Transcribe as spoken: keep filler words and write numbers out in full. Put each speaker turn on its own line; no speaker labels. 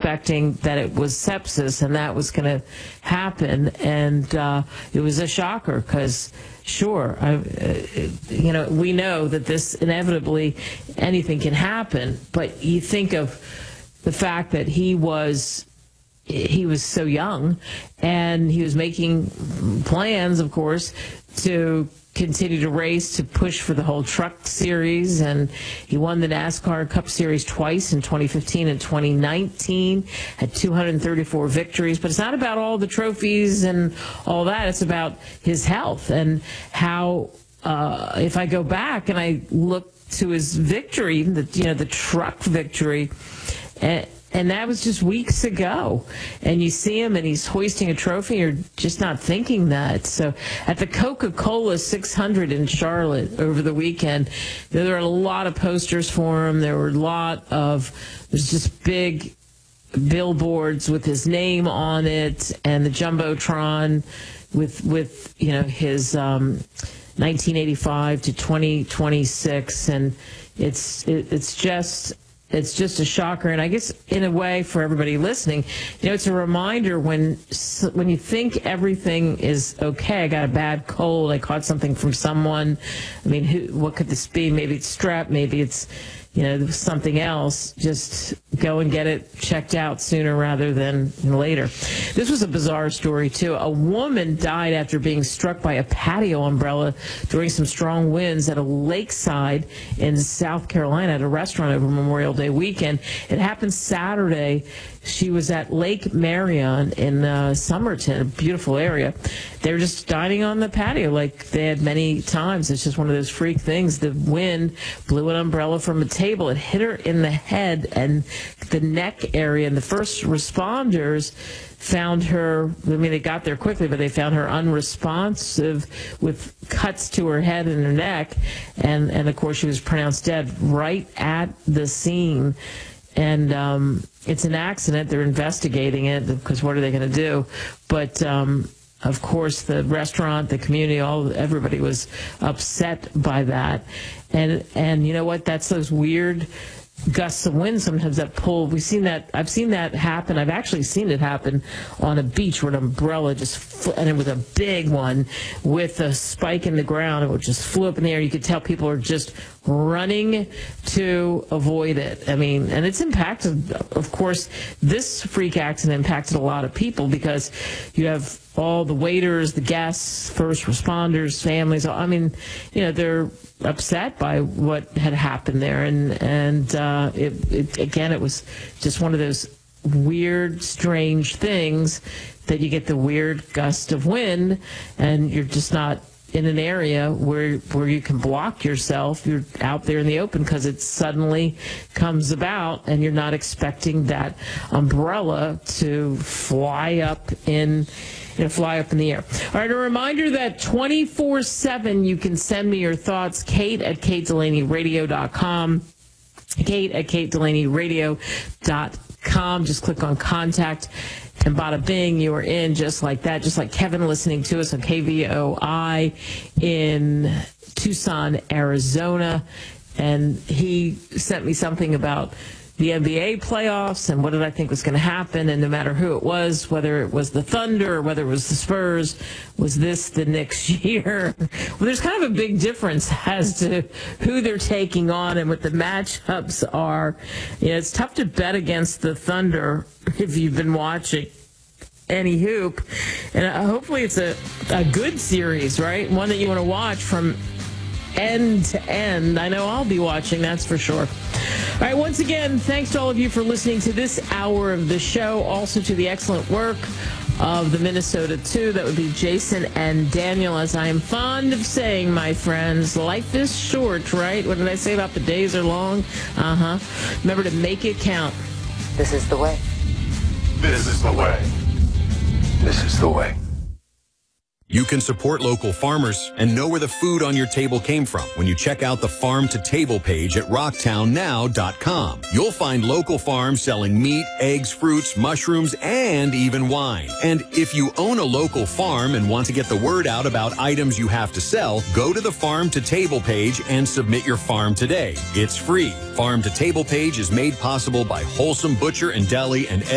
expecting that it was sepsis and that was going to happen. And uh, it was a shocker because, sure, I, uh, you know, we know that this inevitably, anything can happen. But you think of the fact that he was he was so young, and he was making plans, of course, to continue to race, to push for the whole truck series, and he won the NASCAR Cup Series twice in twenty fifteen and twenty nineteen, had two hundred thirty-four victories. But it's not about all the trophies and all that. It's about his health and how, uh, if I go back and I look to his victory, the, you know, the truck victory, and And that was just weeks ago. And you see him and he's hoisting a trophy. You're just not thinking that. So at the Coca-Cola six hundred in Charlotte over the weekend, there were a lot of posters for him. There were a lot of, there's just big billboards with his name on it and the Jumbotron with, with you know, his um, nineteen eighty-five to twenty twenty-six. And it's it, it's just... It's just a shocker, and I guess in a way for everybody listening, you know, it's a reminder when when you think everything is okay. I got a bad cold. I caught something from someone. I mean, who, what could this be? Maybe it's strep. Maybe it's, you know, something else. Just go and get it checked out sooner rather than later. This was a bizarre story, too. A woman died after being struck by a patio umbrella during some strong winds at a lakeside in South Carolina at a restaurant over Memorial Day weekend. It happened Saturday. She was at Lake Marion in uh, Somerton, a beautiful area. They were just dining on the patio like they had many times. It's just one of those freak things. The wind blew an umbrella from a table. It hit her in the head and the neck area. And the first responders found her, I mean, they got there quickly, but they found her unresponsive with cuts to her head and her neck. And, and of course, she was pronounced dead right at the scene. And um, it's an accident. They're investigating it because what are they going to do? But, um, of course, the restaurant, the community, all everybody was upset by that. And, and you know what? That's those weird gusts of wind sometimes that pull. We've seen that. I've seen that happen. I've actually seen it happen on a beach where an umbrella just, fl- and it was a big one with a spike in the ground. It would just flew up in the air. You could tell people are just running to avoid it. I mean, and it's impacted, of course, this freak accident impacted a lot of people because you have all the waiters, the guests, first responders, families. I mean, you know, they're upset by what had happened there. And, and uh, it, it, again, it was just one of those weird, strange things that you get the weird gust of wind and you're just not in an area where where you can block yourself. You're out there in the open because it suddenly comes about and you're not expecting that umbrella to fly up in you know, fly up in the air. All right, a reminder that twenty-four seven you can send me your thoughts, Kate at kate delaney radio dot com, Kate at kate delaney radio dot com. Just click on contact. And bada bing, you are in just like that, just like Kevin listening to us on K V O I in Tucson, Arizona. And he sent me something about the N B A playoffs and what did I think was going to happen. And no matter who it was, whether it was the Thunder or whether it was the Spurs, was this the Knicks year? Well, there's kind of a big difference as to who they're taking on and what the matchups are. You know, it's tough to bet against the Thunder if you've been watching any hoop. And uh, hopefully it's a, a good series, right? One that you want to watch from end to end. I know I'll be watching, that's for sure. All right, once again, thanks to all of you for listening to this hour of the show. Also to the excellent work of the Minnesota two. That would be Jason and Daniel. As I am fond of saying, my friends, life is short, right? What did I say about the days are long? Uh-huh. Remember to make it count.
This is the way.
This is the way. This is the way.
You can support local farmers and know where the food on your table came from when you check out the Farm to Table page at rocktown now dot com. You'll find local farms selling meat, eggs, fruits, mushrooms, and even wine. And if you own a local farm and want to get the word out about items you have to sell, go to the Farm to Table page and submit your farm today. It's free. Farm to Table page is made possible by Wholesome Butcher and Deli and